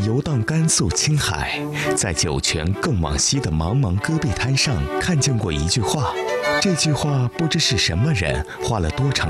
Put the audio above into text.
游荡甘肃青海，在酒泉更往西的茫茫戈壁滩上看见过一句话。这句话不知是什么人花了多长